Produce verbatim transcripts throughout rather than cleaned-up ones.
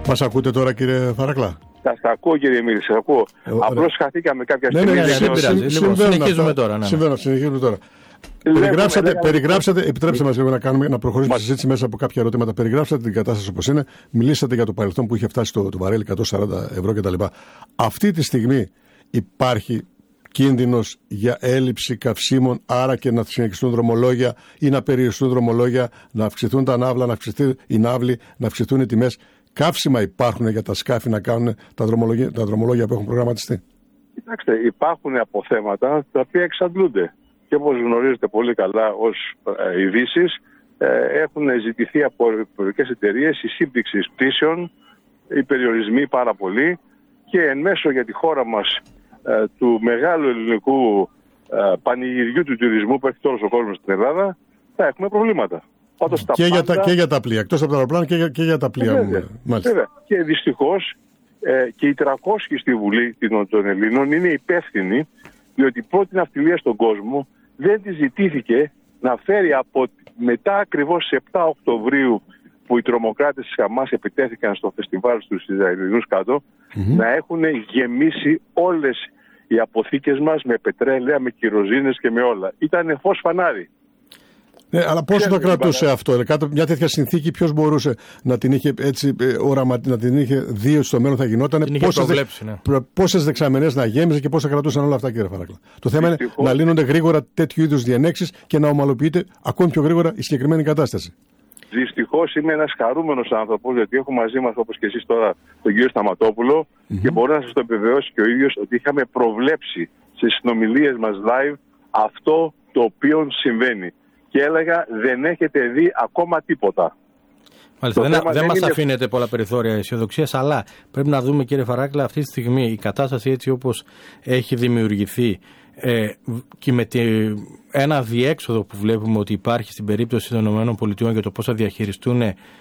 Μας ακούτε τώρα, κύριε Φαρακλά? Σας ακούω, κύριε Μίλη, σας ακούω. Ε, Απλώς χαθήκαμε κάποια ναι, στιγμή. Ναι, ναι, δεν ναι, λοιπόν, συνεχίζουμε τώρα. Ναι. Συμβαίνω, συνεχίζουμε τώρα. Περιγράψατε, περιγράψατε, επιτρέψτε μας λίγο να, κάνουμε, να προχωρήσουμε τη συζήτηση μέσα από κάποια ερωτήματα. Περιγράψατε την κατάσταση όπως είναι, μιλήσατε για το παρελθόν που είχε φτάσει το, το βαρέλι εκατόν σαράντα ευρώ κτλ. Αυτή τη στιγμή υπάρχει κίνδυνος για έλλειψη καυσίμων, άρα και να συνεχιστούν δρομολόγια ή να περιοριστούν δρομολόγια, να αυξηθούν τα ναύλα, να αυξηθεί η ναύλη, να αυξηθούν οι τιμές. Καύσιμα υπάρχουν για τα σκάφη να κάνουν τα δρομολόγια, τα δρομολόγια που έχουν προγραμματιστεί? Κοιτάξτε, υπάρχουν αποθέματα τα οποία εξαντλούνται. Και όπως γνωρίζετε πολύ καλά ως ε, ειδήσεις, ε, έχουν ζητηθεί από ευρωπαϊκές εταιρείες η σύμπτυξη πτήσεων, οι περιορισμοί πάρα πολύ και εν μέσω για τη χώρα μας ε, του μεγάλου ελληνικού ε, πανηγυριού του τουρισμού που έχει τώρα ο κόσμος στην Ελλάδα, θα έχουμε προβλήματα. Πάντως, και, τα για πάντα... τα, και για τα πλοία, εκτός από τα αεροπλάνα και για, και για τα πλοία. Βέβαια, βέβαια. Και δυστυχώς ε, και οι τριακόσιοι στη Βουλή των Ελλήνων είναι υπεύθυνοι, διότι η πρώτη ναυτιλία στον κόσμο δεν τη ζητήθηκε να φέρει από μετά ακριβώς στις επτά Οκτωβρίου που οι τρομοκράτες της Χαμάς επιτέθηκαν στο φεστιβάλ στους Ισραηλινούς κάτω, mm-hmm. να έχουν γεμίσει όλες οι αποθήκες μας με πετρέλαια, με κυροζίνες και με όλα. Ήταν φως φανάρι. Ναι, αλλά πόσο το κρατούσε είπα... αυτό, κάτω μια τέτοια συνθήκη, ποιος μπορούσε να την είχε έτσι όραμα, να την είχε δει στο μέλλον θα γινόταν, πόσες, δε, ναι. πόσες δεξαμενές να γέμιζε και πόσα κρατούσαν όλα αυτά, κύριε Φαρακλά. Το θέμα Δυστυχώς. είναι να λύνονται γρήγορα τέτοιου είδους διενέξεις και να ομαλοποιείται ακόμη πιο γρήγορα η συγκεκριμένη κατάσταση. Δυστυχώς είμαι ένας χαρούμενος άνθρωπος, γιατί έχω μαζί μας, όπως και εσείς τώρα, τον κύριο Σταματόπουλο mm-hmm. και μπορώ να σας το επιβεβαιώσει και ο ίδιος ότι είχαμε προβλέψει στις συνομιλίες μας live αυτό το οποίο συμβαίνει. Και έλεγα δεν έχετε δει ακόμα τίποτα. Μάλιστα, δεν, δεν, δεν μας είναι... αφήνετε πολλά περιθώρια αισιοδοξίας, αλλά πρέπει να δούμε, κύριε Φαράκλα, αυτή τη στιγμή η κατάσταση έτσι όπως έχει δημιουργηθεί ε, και με τη, ένα διέξοδο που βλέπουμε ότι υπάρχει στην περίπτωση των ΗΠΑ για το πώς θα διαχειριστούν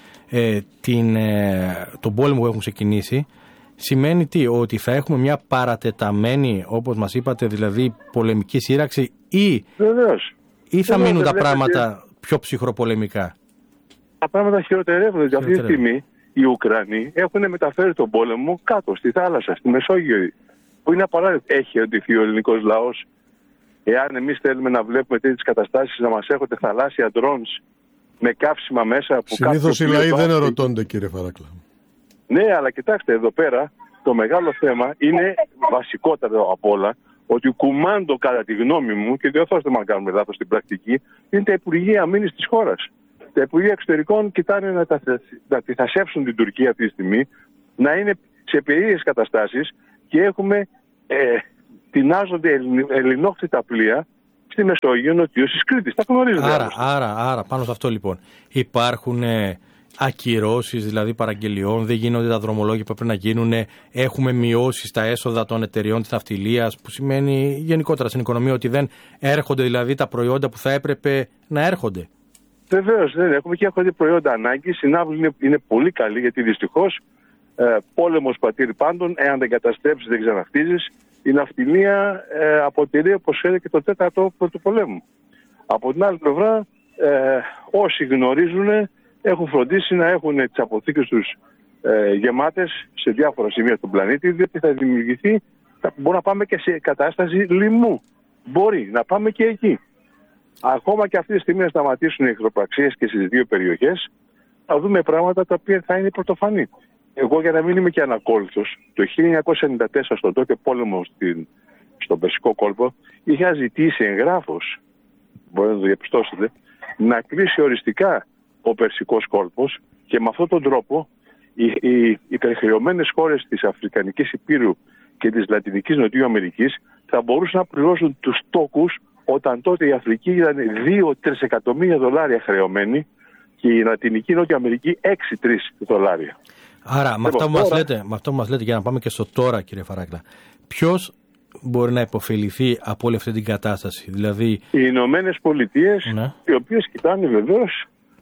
ε, την, ε, τον πόλεμο που έχουν ξεκινήσει, σημαίνει τι, ότι θα έχουμε μια παρατεταμένη, όπως μας είπατε, δηλαδή πολεμική σύραξη ή... Βεβαίως. Ή θα μείνουν τα πράγματα και... πιο ψυχροπολεμικά? Τα πράγματα χειροτερεύουν. Γιατί αυτή τη στιγμή οι Ουκρανοί έχουν μεταφέρει τον πόλεμο κάτω στη θάλασσα, στη Μεσόγειο. Που είναι απαράδεκτο. Έχει ερωτηθεί ο ελληνικός λαός. Εάν εμείς θέλουμε να βλέπουμε τέτοιες καταστάσεις, να μας έχετε θαλάσσια drones με καύσιμα μέσα. Συνήθως οι λαοί δεν ερωτώνται, κύριε Φαράκλα. Ναι, αλλά κοιτάξτε, εδώ πέρα το μεγάλο θέμα είναι βασικότερο απ' όλα. Ότι κουμάντο, κατά τη γνώμη μου, και διορθώστε με αν κάνουμε λάθος στην πρακτική, είναι τα Υπουργεία Αμήνης της χώρας. Τα Υπουργεία Εξωτερικών κοιτάνε να, τα, να τη θασέψουν την Τουρκία αυτή τη στιγμή, να είναι σε περίεργες καταστάσεις και έχουμε ε, τεινάζονται ελλην, ελληνόκτητα πλοία στη Μεσόγειο νοτιώς της Κρήτης. Τα γνωρίζετε. Άρα, άρα, άρα, πάνω σε αυτό λοιπόν, υπάρχουν... Ε... ακυρώσεις δηλαδή παραγγελιών, δεν γίνονται τα δρομολόγια που πρέπει να γίνουν, έχουμε μειώσει τα έσοδα των εταιριών της ναυτιλίας, που σημαίνει γενικότερα στην οικονομία ότι δεν έρχονται δηλαδή τα προϊόντα που θα έπρεπε να έρχονται. Βεβαίως, δεν έχουμε και έρχονται προϊόντα ανάγκης. Η ναύλη είναι, είναι πολύ καλή, γιατί δυστυχώς ε, πόλεμος πατήρ πάντων, εάν δεν καταστρέψεις δεν ξαναχτίζεις. Η ναυτιλία ε, αποτελεί, όπως έλεγε, και το τέταρτο του πολέμου. Από την άλλη πλευρά, ε, όσοι γνωρίζουν έχουν φροντίσει να έχουν τις αποθήκες τους ε, γεμάτες σε διάφορα σημεία του πλανήτη, διότι θα δημιουργηθεί, θα, μπορεί να πάμε και σε κατάσταση λοιμού. Μπορεί να πάμε και εκεί. Ακόμα και αυτή τη στιγμή να σταματήσουν οι εχθροπραξίες και στις δύο περιοχές, θα δούμε πράγματα τα οποία θα είναι πρωτοφανή. Εγώ, για να μην είμαι και ανακόλουθος, το χίλια εννιακόσια ενενήντα τέσσερα στον τότε πόλεμο στην, στον Περσικό κόλπο, είχα ζητήσει εγγράφος, μπορείτε να το διαπιστώσετε, να κλείσει οριστικά ο Περσικός κόλπος και με αυτόν τον τρόπο οι, οι υπερχρεωμένες χώρες της Αφρικανικής Υπήρου και της Λατινικής Νοτιού Αμερικής θα μπορούσαν να πληρώσουν τους τόκους, όταν τότε η Αφρική ήταν δύο με τρία εκατομμύρια δολάρια χρεωμένη και η Λατινική Νότια Αμερική έξι με τρία δολάρια. Άρα με αυτό, τώρα... μας λέτε, με αυτό που μας λέτε, για να πάμε και στο τώρα, κύριε Φαράκλα, ποιος μπορεί να υποφεληθεί από όλη αυτή την κατάσταση? Δηλαδή οι Ηνωμένες Πολιτείες, ναι, οι οποίες κοιτάνε βεβαίως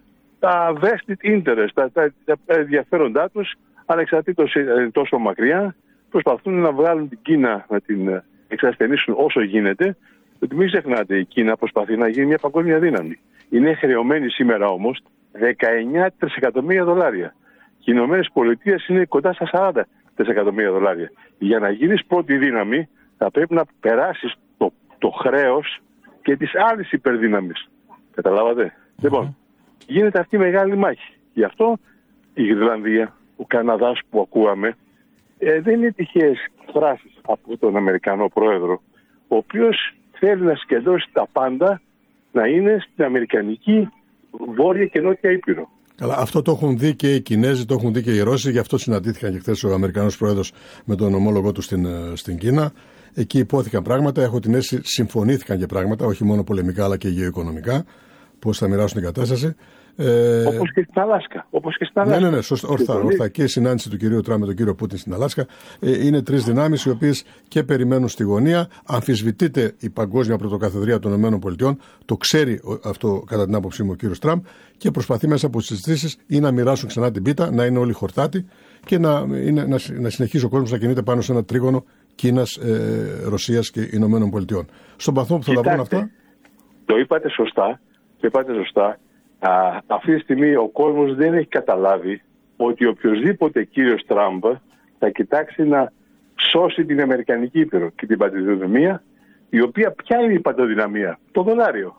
τα vested interest, τα, τα, τα ενδιαφέροντά τους, ανεξαρτήτως τόσο μακριά, προσπαθούν να βγάλουν την Κίνα, να την εξασθενήσουν όσο γίνεται. Γιατί μην ξεχνάτε, η Κίνα προσπαθεί να γίνει μια παγκόσμια δύναμη. Είναι χρεωμένη σήμερα όμως δεκαεννιά τρισεκατομμύρια δολάρια. οι Ηνωμένες Πολιτείες είναι κοντά στα σαράντα δισεκατομμύρια δολάρια. Για να γίνεις πρώτη δύναμη θα πρέπει να περάσεις το, το χρέος και τις άλλες υπερδύναμεις. Καταλάβατε. Mm-hmm. Λοιπόν, γίνεται αυτή η μεγάλη μάχη. Γι' αυτό η Ιρλανδία, ο Καναδάς που ακούγαμε, ε, δεν είναι τυχαίες φράσεις από τον Αμερικανό πρόεδρο, ο οποίος θέλει να συγκεντρώσει τα πάντα να είναι στην Αμερικανική Βόρεια και Νότια Ήπειρο. Καλά, αυτό το έχουν δει και οι Κινέζοι, το έχουν δει και οι Ρώσοι, γι' αυτό συναντήθηκαν και χθες ο Αμερικανός πρόεδρος με τον ομόλογό του στην, στην Κίνα. Εκεί υπόθηκαν πράγματα, έχω την αίσθηση συμφωνήθηκαν και πράγματα, όχι μόνο πολεμικά αλλά και γεωοικονομικά, πώς θα μοιράσουν την κατάσταση. Ε... Όπως και στην Αλάσκα. Όπως και στην Αλάσκα. Ναι, ναι, ναι, σωστά, ορθά, ορθά. Και η συνάντηση του κυρίου Τραμπ με τον κύριο Πούτιν στην Αλάσκα ε, είναι τρεις δυνάμεις οι οποίες και περιμένουν στη γωνία. Αμφισβητείται η παγκόσμια πρωτοκαθεδρία των ΗΠΑ, το ξέρει αυτό κατά την άποψή μου ο κύριος Τραμπ και προσπαθεί μέσα από τις συζητήσεις ή να μοιράσουν ξανά την πίτα, να είναι όλοι χορτάτοι και να, είναι, να, να συνεχίσει ο κόσμος να κινείται πάνω σε ένα τρίγωνο Κίνας, ε, Ρωσίας και Ηνωμένων Πολιτειών. Στον βαθμό που θα Κοιτάξτε, τα βρουν αυτά. Το είπατε σωστά. Το είπατε σωστά. Α, αυτή τη στιγμή ο κόσμος δεν έχει καταλάβει ότι οποιοδήποτε κύριος Τραμπ θα κοιτάξει να σώσει την Αμερικανική Ήπειρο και την παντοδυναμία, η οποία ποια είναι η παντοδυναμία? Το δολάριο.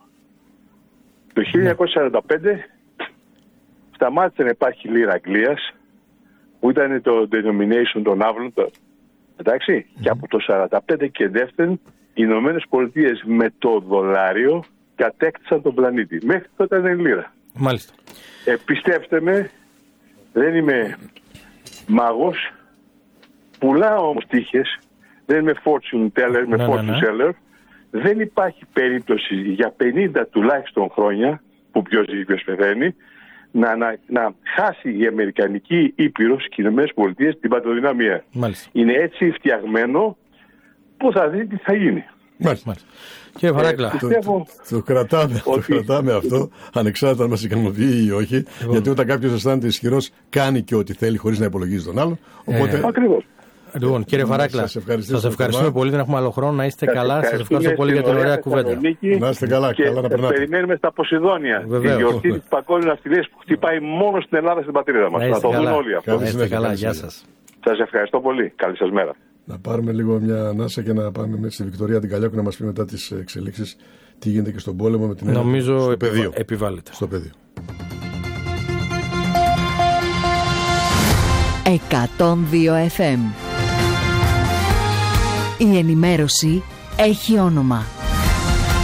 Το χίλια εννιακόσια σαράντα πέντε σταμάτησε να υπάρχει λίρα Αγγλίας, που ήταν το denomination των άβλων, εντάξει, mm. και από το σαράντα πέντε και δεύτερον οι Ηνωμένες Πολιτείες με το δολάριο κατέκτησαν τον πλανήτη. Μέχρι τότε ήταν λίρα. Μάλιστα. Ε, πιστέψτε με, δεν είμαι μάγος, πουλάω όμως τύχες, δεν είμαι fortune teller, είμαι ναι, fortune ναι, ναι. seller. Δεν υπάρχει περίπτωση για πενήντα τουλάχιστον χρόνια, που ποιος ζει, ποιος πεθαίνει, να, να, να χάσει η Αμερικανική Ήπειρος και οι Ηνωμένες Πολιτείες την παντοδυναμία. Μάλιστα. Είναι έτσι φτιαγμένο που θα δει τι θα γίνει. Μάλιστα. Μάλιστα. Κύριε Βαράκλα, ε, το, το, το, κρατάμε, ότι... το κρατάμε αυτό, ανεξάρτητα αν μας ικανοποιεί ή όχι, εγώ... γιατί όταν κάποιος αισθάνεται ισχυρός κάνει και ό,τι θέλει χωρίς να υπολογίζει τον άλλον. Οπότε... Ε, ακριβώς. Λοιπόν, κύριε Βαράκλα, σας, σας ευχαριστούμε πολύ, δεν έχουμε άλλο χρόνο, να είστε σας καλά, σας ευχαριστώ πολύ για την ωραία κουβέντα. Να είστε καλά, και καλά να περνάτε. Περιμένουμε στα Ποσειδόνια τη γιορτή της παγκόσμιας ναυτιλίας που χτυπάει μόνο στην Ελλάδα, στην πατρίδα μας. Να το δουν όλοι αυτό. Να είστε καλά, γεια σας. Σας ευχαριστώ πολύ, καλή σας μέρα. Να πάρουμε λίγο μια ανάσα και να πάμε με στη Βικτωρία την Καλιάκου να μας πει μετά τις εξελίξεις τι γίνεται και στον πόλεμο με την Ελλάδα. Νομίζω στο επιβα... πεδίο. επιβάλλεται. Στο πεδίο. εκατόν δύο εφ εμ. Η ενημέρωση έχει όνομα.